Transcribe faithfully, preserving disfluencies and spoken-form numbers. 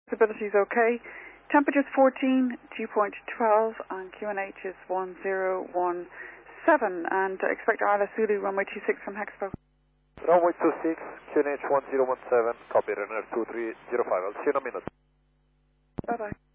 Visibility is okay. Temperature is fourteen, dew point twelve, and Q N H is one zero one seven. And uh, expect I L S Zulu, runway two six from Hexpo. Runway two six, Q N H one zero one seven, copy, runner two three zero five. I'll see you in a minute. Bye-bye.